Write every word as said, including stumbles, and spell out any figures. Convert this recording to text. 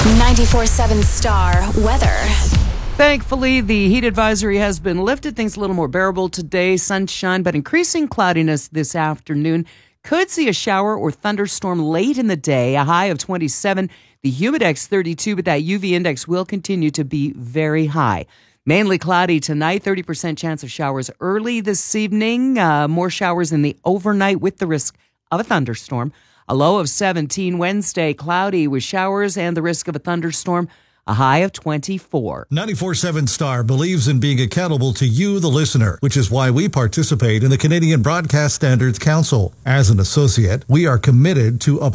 ninety-four point seven Star Weather. Thankfully, the heat advisory has been lifted. Things a little more bearable today. Sunshine, but increasing cloudiness this afternoon. Could see a shower or thunderstorm late in the day, a high of twenty-seven. The humidex thirty-two, but that U V index will continue to be very high. Mainly cloudy tonight, thirty percent chance of showers early this evening. Uh, more showers in the overnight with the risk of a thunderstorm. A low of seventeen Wednesday, cloudy with showers and the risk of a thunderstorm. A high of twenty-four. ninety-four point seven Star believes in being accountable to you, the listener, which is why we participate in the Canadian Broadcast Standards Council. As an associate, we are committed to